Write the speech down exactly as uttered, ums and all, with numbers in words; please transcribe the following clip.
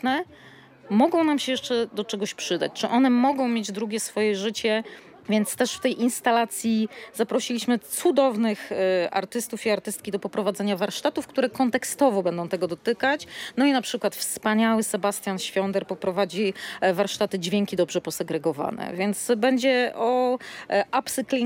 piękne, mogą nam się jeszcze do czegoś przydać. Czy one mogą mieć drugie swoje życie? Więc też w tej instalacji zaprosiliśmy cudownych y, artystów i artystki do poprowadzenia warsztatów, które kontekstowo będą tego dotykać. No i na przykład wspaniały Sebastian Świąder poprowadzi e, warsztaty dźwięki dobrze posegregowane. Więc będzie o e, upcyklingu